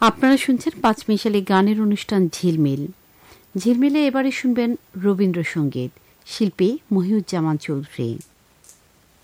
আপনারা শুনছেন পাঁচমিশালি গানের অনুষ্ঠান ঝিলমিল। ঝিলমিলে এবারে শুনবেন রবীন্দ্রসঙ্গীত, শিল্পী মহিউজ্জামান চৌধুরী।